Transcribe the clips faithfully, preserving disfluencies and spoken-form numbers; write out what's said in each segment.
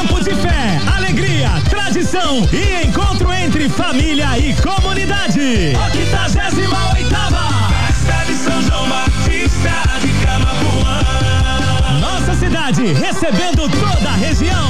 tempo de fé, alegria, tradição e encontro entre família e comunidade. oitagésima oitava Festa de São João Batista de Camapuã. Nossa cidade recebendo toda a região.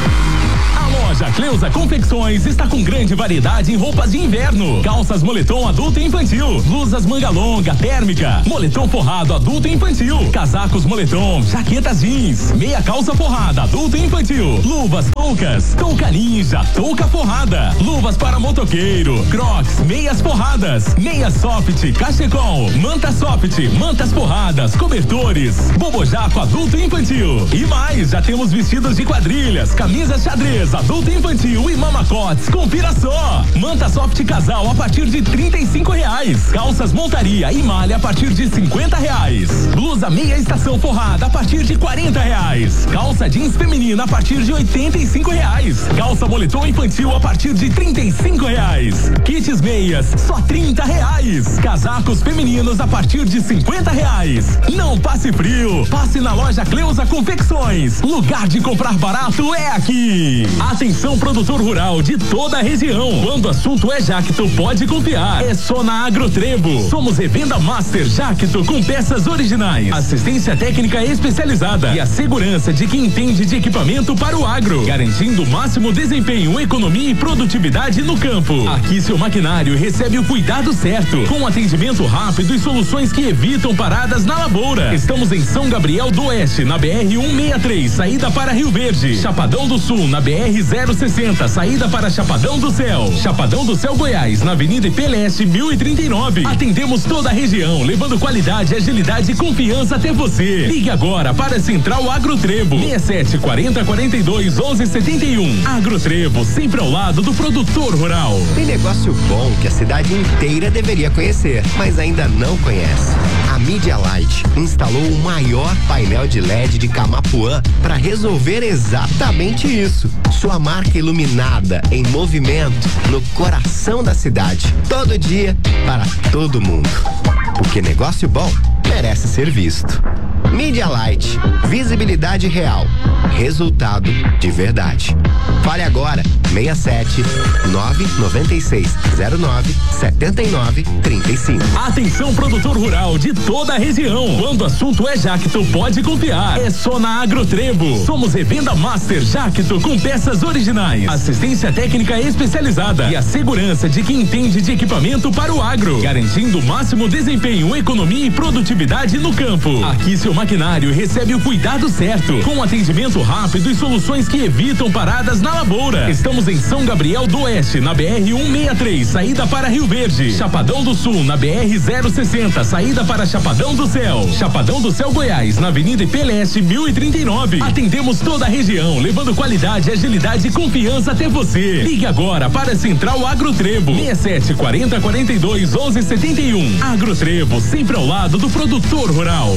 Loja Cleusa Confecções está com grande variedade em roupas de inverno, calças moletom adulto e infantil, blusas manga longa, térmica, moletom forrado adulto e infantil, casacos moletom, jaquetas jeans, meia calça forrada adulto e infantil, luvas toucas, touca ninja, touca forrada, luvas para motoqueiro, crocs, meias forradas, meias soft, cachecol, manta soft, mantas forradas, cobertores, bobojaco adulto e infantil e mais, já temos vestidos de quadrilhas, camisas xadrez, adulto infantil e mamacotes, confira só. Manta soft casal a partir de trinta e cinco reais. Calças montaria e malha a partir de cinquenta reais. Blusa meia estação forrada a partir de quarenta reais. Calça jeans feminina a partir de oitenta e cinco reais. Calça moletom infantil a partir de trinta e cinco reais. Kits meias só trinta reais. Casacos femininos a partir de cinquenta reais. Não passe frio, passe na loja Cleusa Confecções. Lugar de comprar barato é aqui. Atenção, produtor rural de toda a região. Quando o assunto é Jacto, pode confiar. É só na Agrotrevo. Somos revenda Master Jacto com peças originais, assistência técnica especializada e a segurança de quem entende de equipamento para o agro, garantindo o máximo desempenho, economia e produtividade no campo. Aqui seu maquinário recebe o cuidado certo, com atendimento rápido e soluções que evitam paradas na lavoura. Estamos em São Gabriel do Oeste, na B R cento e sessenta e três, saída para Rio Verde. Chapadão do Sul, na B R zero sessenta, saída para Chapadão do Céu. Chapadão do Céu, Goiás, na Avenida I P L S mil e trinta e nove. Atendemos toda a região, levando qualidade, agilidade e confiança até você. Ligue agora para Central Agrotrevo. seis sete quarenta, quarenta e dois, onze, setenta e um. Agrotrevo, sempre ao lado do produtor rural. Tem negócio bom que a cidade inteira deveria conhecer, mas ainda não conhece. A Media Light instalou o maior painel de L E D de Camapuã para resolver exatamente isso. Sua marca iluminada em movimento no coração da cidade, todo dia, para todo mundo. Porque negócio bom merece ser visto. Media Light, visibilidade real, resultado de verdade. Fale agora, seis sete nove nove seis zero nove sete nove três cinco. Atenção, produtor rural de toda a região. Quando o assunto é Jacto, pode confiar. É só na Agrotrevo. Somos revenda Master Jacto com peças originais, assistência técnica especializada e a segurança de quem entende de equipamento para o agro, garantindo o máximo desempenho, economia e produtividade no campo. Aqui seu maquinário recebe o cuidado certo, com atendimento rápido e soluções que evitam paradas na lavoura. Estamos em São Gabriel do Oeste, na B R cento e sessenta e três, saída para Rio Verde. Chapadão do Sul, na B R zero sessenta, saída para Chapadão do Céu. Chapadão do Céu, Goiás, na Avenida I P L S mil e trinta e nove. Atendemos toda a região, levando qualidade, agilidade e confiança até você. Ligue agora para Central Agrotrevo. seis sete quarenta, quarenta e dois, onze, setenta e um. Agrotrevo, sempre ao lado do produtor rural.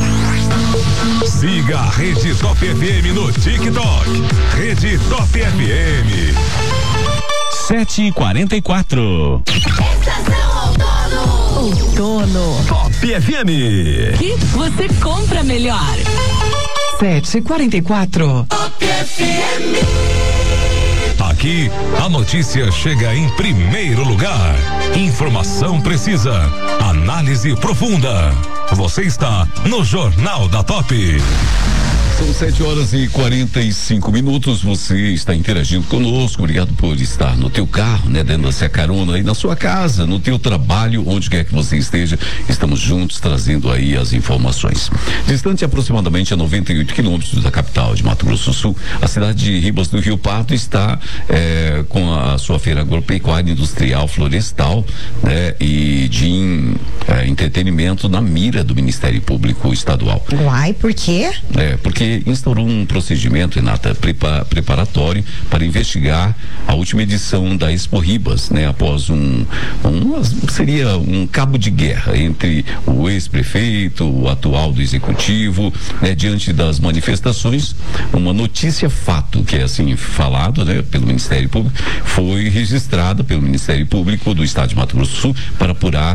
Siga a Rede Top F M no TikTok. Rede Top F M. sete e quarenta e quatro. Estação Outono. Outono. Top F M. Que você compra melhor. sete e quarenta e quatro. Top F M. Aqui, a notícia chega em primeiro lugar. Informação precisa, análise profunda. Você está no Jornal da Top. São sete horas e quarenta e cinco minutos. Você está interagindo conosco. Obrigado por estar no teu carro, né? Dando essa carona aí na sua casa, no teu trabalho, onde quer que você esteja. Estamos juntos trazendo aí as informações. Distante aproximadamente a noventa e oito quilômetros da capital de Mato Grosso do Sul, a cidade de Ribas do Rio Pardo está eh, com a sua feira agropecuária, industrial, florestal, né? E de eh, entretenimento na mira do Ministério Público Estadual. Uai, por quê? É, porque instaurou um procedimento, Renata, prepa, preparatório para investigar a última edição da Expo Ribas, né? Após um, um seria um cabo de guerra entre o ex-prefeito, o atual do executivo, né? Diante das manifestações, uma notícia fato, que é assim falado, né? Pelo Ministério Público, foi registrada pelo Ministério Público do Estado de Mato Grosso do Sul para apurar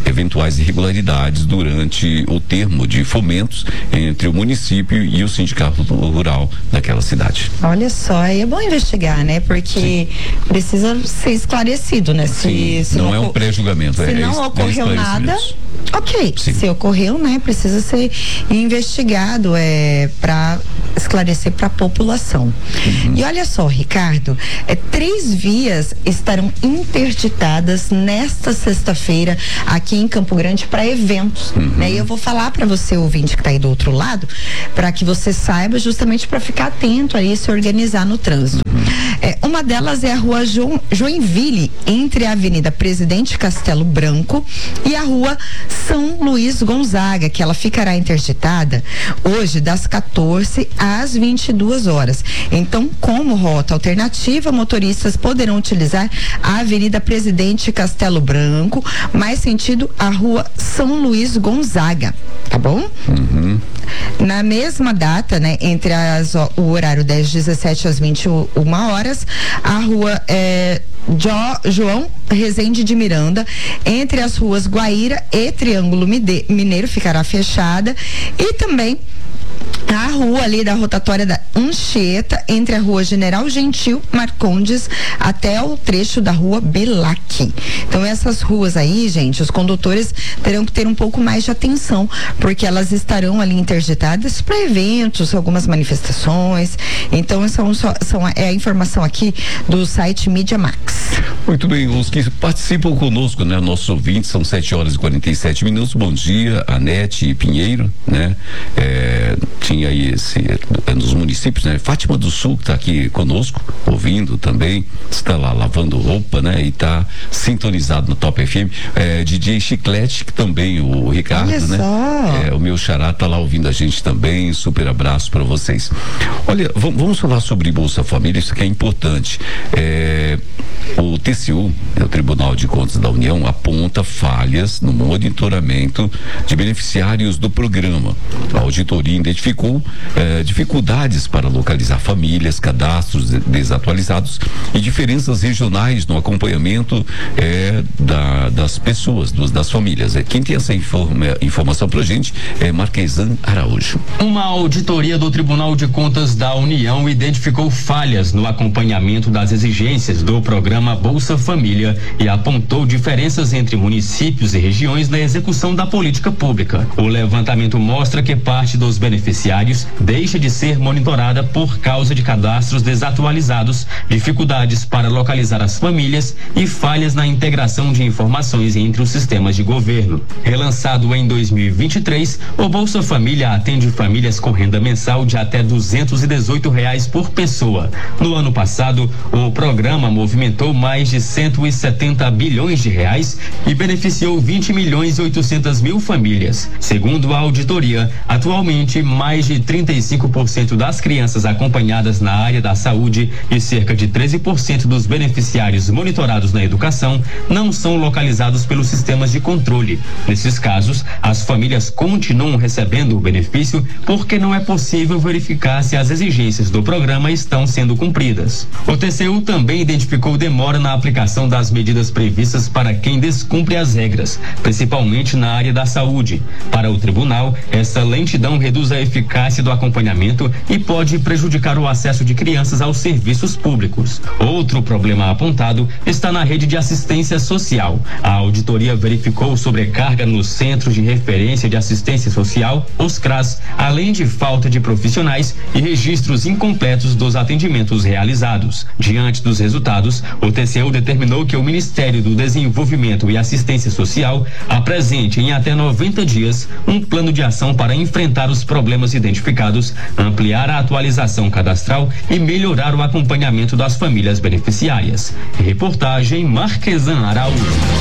eventuais irregularidades durante o termo de fomentos entre o município e o sindicato rural daquela cidade. Olha só, é bom investigar, né? Porque Sim. precisa ser esclarecido, né? Se, se não, não é um pré-julgamento, se é não é ocorreu nada, ok. Sim. Se ocorreu, né? Precisa ser investigado é, para esclarecer para a população. Uhum. E olha só, Ricardo, é, três vias estarão interditadas nesta sexta-feira aqui em Campo Grande para eventos, uhum. né? E eu vou falar para você, ouvinte que está aí do outro lado, para que você saiba, justamente para ficar atento aí e se organizar no trânsito. Uhum. É, uma delas é a rua jo Joinville, entre a Avenida Presidente Castelo Branco e a rua São Luís Gonzaga, que ela ficará interditada hoje das quatorze às vinte e duas horas. Então, como rota alternativa, motoristas poderão utilizar a Avenida Presidente Castelo Branco, mais sentido a rua São Luís Gonzaga, tá bom? Uhum. Na mesma data, né, entre as, ó, o horário das dezessete às vinte e uma horas, a rua é, jo, João Rezende de Miranda, entre as ruas Guaíra e Triângulo Mineiro, ficará fechada, e também a rua ali da rotatória da Anchieta, entre a rua General Gentil Marcondes até o trecho da rua Belac. Então essas ruas aí, gente, os condutores terão que ter um pouco mais de atenção, porque elas estarão ali interditadas para eventos, algumas manifestações. Então são, são é a informação aqui do site Mídia Max. Muito bem, os que participam conosco, né? Nossos ouvintes, são sete horas e quarenta e sete minutos. Bom dia, Anete Pinheiro, né? É, tinha aí esse, é, nos municípios, né? Fátima do Sul, que tá aqui conosco, ouvindo também, está lá lavando roupa, né? E tá sintonizado no Top F M. É, D J Chiclete, que também, o Ricardo, Olha né? Só. É, o meu xará tá lá ouvindo a gente também, super abraço para vocês. Olha, vamos falar sobre Bolsa Família, isso que é importante. É, o T C U, o Tribunal de Contas da União, aponta falhas no monitoramento de beneficiários do programa. A auditoria identificou eh, dificuldades para localizar famílias, cadastros desatualizados e diferenças regionais no acompanhamento eh, da, das pessoas, dos, das famílias. Quem tem essa informa, informação pra gente é Marquesan Araújo. Uma auditoria do Tribunal de Contas da União identificou falhas no acompanhamento das exigências do programa Bolsa Família e apontou diferenças entre municípios e regiões na execução da política pública. O levantamento mostra que parte dos beneficiários deixa de ser monitorada por causa de cadastros desatualizados, dificuldades para localizar as famílias e falhas na integração de informações entre os sistemas de governo. Relançado em dois mil e vinte e três, o Bolsa Família atende famílias com renda mensal de até duzentos e dezoito reais por pessoa. No ano passado, o programa movimentou mais de cento e setenta bilhões de reais e beneficiou vinte milhões e oitocentas mil famílias. Segundo a auditoria, atualmente mais de trinta e cinco por cento das crianças acompanhadas na área da saúde e cerca de treze por cento dos beneficiários monitorados na educação não são localizados pelos sistemas de controle. Nesses casos, as famílias continuam recebendo o benefício porque não é possível verificar se as exigências do programa estão sendo cumpridas. O T C U também identificou demora na aplicação das medidas previstas para quem descumpre as regras, principalmente na área da saúde. Para o tribunal, essa lentidão reduz a eficácia do acompanhamento e pode prejudicar o acesso de crianças aos serviços públicos. Outro problema apontado está na rede de assistência social. A auditoria verificou sobrecarga nos Centros de Referência de Assistência Social, os C R A S, além de falta de profissionais e registros incompletos dos atendimentos realizados. Diante dos resultados, o T C U determinou que o Ministério do Desenvolvimento e Assistência Social apresente em até noventa dias um plano de ação para enfrentar os problemas identificados, ampliar a atualização cadastral e melhorar o acompanhamento das famílias beneficiárias. Reportagem Marquesan Araújo.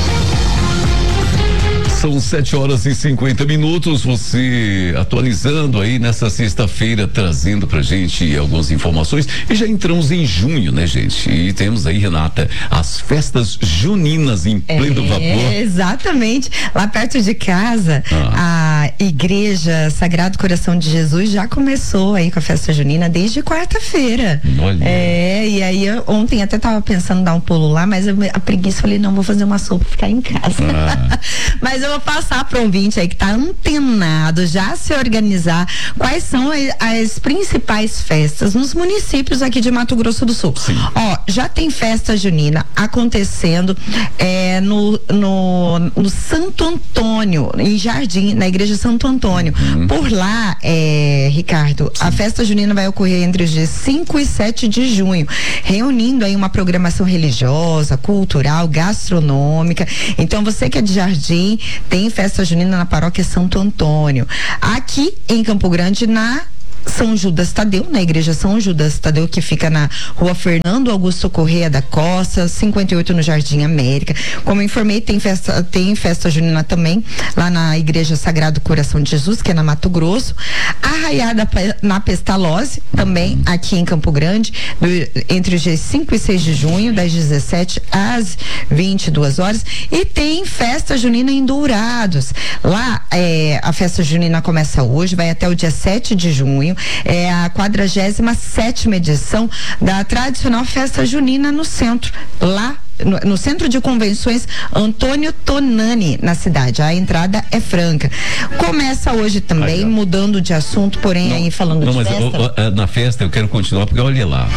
São sete horas e cinquenta minutos, você atualizando aí nessa sexta-feira, trazendo pra gente algumas informações. E já entramos em junho, né, gente? E temos aí, Renata, as festas juninas em pleno é, vapor. Exatamente. Lá perto de casa, ah. Igreja Sagrado Coração de Jesus já começou aí com a festa junina desde quarta-feira. Olha. É, e aí eu, ontem até tava pensando em dar um pulo lá, mas eu, a preguiça, falei, não, vou fazer uma sopa e ficar em casa. Ah. Mas eu vou passar para um ouvinte aí que tá antenado, já se organizar, quais são as, as principais festas nos municípios aqui de Mato Grosso do Sul. Sim. Ó, já tem festa junina acontecendo é, no, no, no Santo Antônio, em Jardim, na Igreja Santo Antônio. Uhum. Por lá, é, Ricardo, sim, a festa junina vai ocorrer entre os dias cinco e sete de junho, reunindo aí uma programação religiosa, cultural, gastronômica. Então, você que é de Jardim, tem festa junina na paróquia Santo Antônio. Aqui em Campo Grande, na São Judas Tadeu, na Igreja São Judas Tadeu, que fica na Rua Fernando Augusto Correia da Costa, cinquenta e oito, no Jardim América. Como eu informei, tem festa, tem festa junina também lá na Igreja Sagrado Coração de Jesus, que é na Mato Grosso. Arraiada na Pestalozzi, também aqui em Campo Grande, do, entre os dias cinco e seis de junho, das dezessete às vinte e duas horas. E tem festa junina em Dourados. Lá, é, a festa junina começa hoje, vai até o dia sete de junho. É a quadragésima sétima edição da tradicional festa junina no centro, lá No, no Centro de Convenções Antônio Tonani, na cidade. A entrada é franca. Começa hoje também, aí, mudando de assunto, porém não, aí falando não, de mas festa. Eu, eu, na festa eu quero continuar, porque olha lá.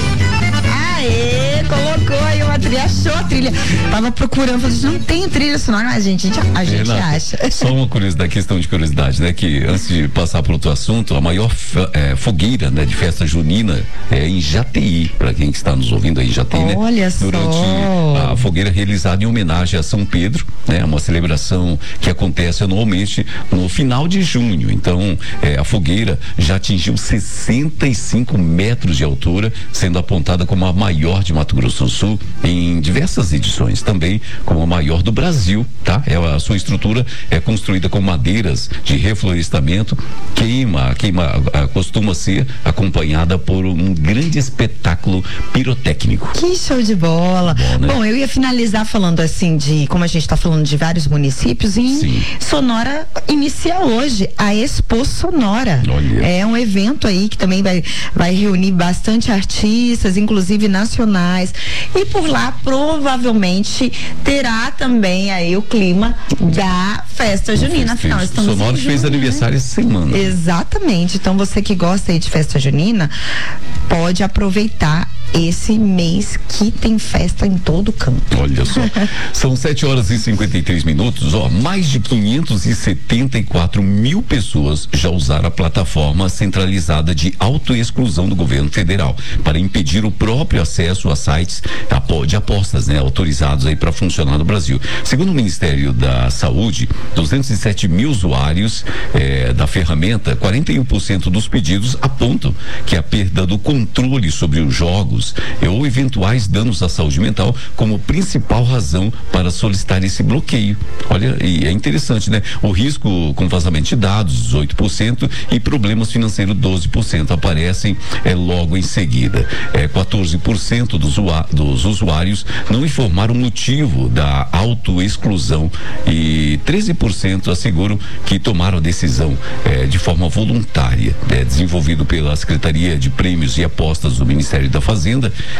Olha. Aê, colocou aí uma trilha, achou a trilha. Tava procurando, falei, não tem trilha sonora, mas a gente, a gente Renata, acha. Só uma curiosidade, questão de curiosidade, né? Que antes de passar para outro assunto, a maior é, fogueira, né, de festa junina é em Jataí, para quem está nos ouvindo aí em Jataí, né? Olha Durante só. a fogueira realizada em homenagem a São Pedro, né? Uma celebração que acontece anualmente no final de junho. Então, é, a fogueira já atingiu sessenta e cinco metros de altura, sendo apontada como a maior de Mato Grosso do Sul em diversas edições, também como a maior do Brasil, tá? É, a sua estrutura é construída com madeiras de reflorestamento, queima, queima a, a, costuma ser acompanhada por um grande espetáculo pirotécnico. Que show de bola. Bom, né? Bom, eu ia finalizar falando assim de, como a gente está falando de vários municípios, em Sim. Sonora inicia hoje a Expo Sonora. Olha. É um evento aí que também vai, vai reunir bastante artistas, inclusive nacionais, e por lá provavelmente terá também aí o clima da festa junina. Afinal, estamos Sonora em junho, fez aniversário né? essa semana. Exatamente. Então você que gosta aí de festa junina pode aproveitar esse mês que tem festa em todo canto. Olha só, são sete horas e cinquenta e três minutos, ó, mais de quinhentos e setenta e quatro mil pessoas já usaram a plataforma centralizada de autoexclusão do governo federal para impedir o próprio acesso a sites de apostas, né, autorizados aí para funcionar no Brasil. Segundo o Ministério da Saúde, duzentos e sete mil usuários eh, da ferramenta, quarenta e um por cento dos pedidos apontam que a perda do controle sobre os jogos ou eventuais danos à saúde mental como principal razão para solicitar esse bloqueio. Olha, e é interessante, né? O risco com vazamento de dados, dezoito por cento, e problemas financeiros, doze por cento, aparecem é, logo em seguida. É, quatorze por cento dos, dos usuários não informaram o motivo da autoexclusão e treze por cento asseguram que tomaram a decisão é, de forma voluntária. É, desenvolvido pela Secretaria de Prêmios e Apostas do Ministério da Fazenda,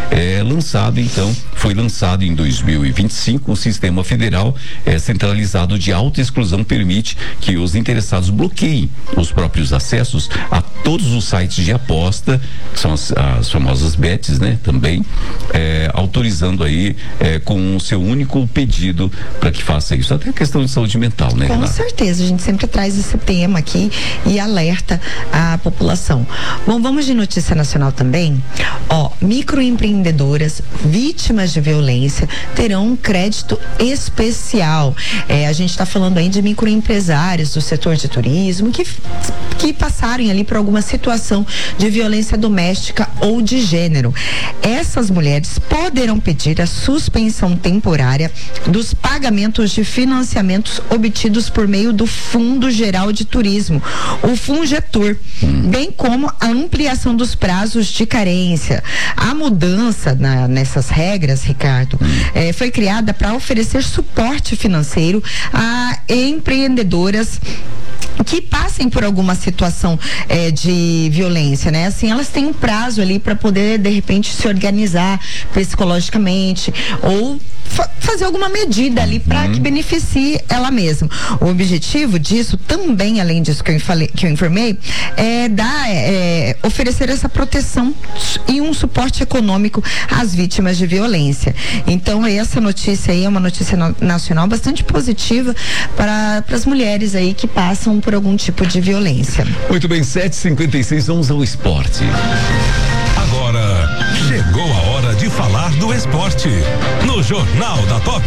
é lançado, então, foi lançado em dois mil e vinte e cinco o Sistema Federal é, Centralizado de Autoexclusão permite que os interessados bloqueiem os próprios acessos a todos os sites de aposta, que são as, as famosas bets, né? Também, é, autorizando aí é, com o seu único pedido para que faça isso. Até a questão de saúde mental, né, Com Renata? certeza, a gente sempre traz esse tema aqui e alerta a população. Bom, vamos de notícia nacional também. Ó, microempreendedoras vítimas de violência terão um crédito especial. É, a gente está falando aí de microempresários do setor de turismo que, que passarem ali por alguma situação de violência doméstica ou de gênero. Essas mulheres poderão pedir a suspensão temporária dos pagamentos de financiamentos obtidos por meio do Fundo Geral de Turismo, o Fungetur, bem como a ampliação dos prazos de carência. A mudança na, nessas regras, Ricardo, eh, foi criada para oferecer suporte financeiro a empreendedoras que passem por alguma situação é, de violência, né? Assim, elas têm um prazo ali para poder, de repente, se organizar psicologicamente ou fa- fazer alguma medida ali para uhum. que beneficie ela mesma. O objetivo disso também, além disso que eu, falei, que eu informei, é dar, é, oferecer essa proteção e um suporte econômico às vítimas de violência. Então, essa notícia aí é uma notícia no, nacional bastante positiva para as mulheres aí que passam por algum tipo de violência. Muito bem, sete e cinquenta e seis, vamos ao esporte. Agora, chegou a hora de falar do esporte no Jornal da Top.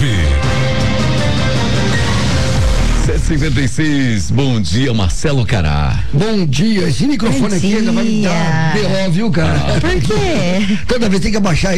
sete e cinquenta e seis, bom dia, Marcelo Cará. Bom dia, esse microfone Bom aqui dia. ainda vai me dar B O, viu, cara? Por quê? Toda vez tem que abaixar